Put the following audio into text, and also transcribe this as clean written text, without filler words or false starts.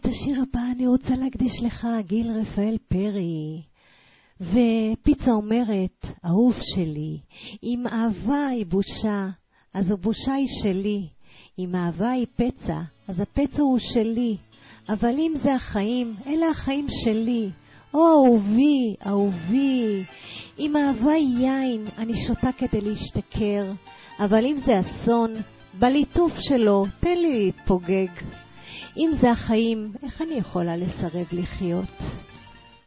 את השיר הבא אני רוצה להקדיש לך, גיל רפאל פרי. ופיצה אומרת, אהוב שלי, אם אהבה היא בושה, אז הבושה היא שלי. אם אהבה היא פצע, אז הפצע הוא שלי. אבל אם זה החיים, אלה החיים שלי. או אהובי, אהובי, אם אהבה היא יין, אני שותה כדי להשתכר. אבל אם זה אסון, בליטוף שלו, תן לי להתפוגג. אם זה החיים, איך אני יכולה לסרב לחיות?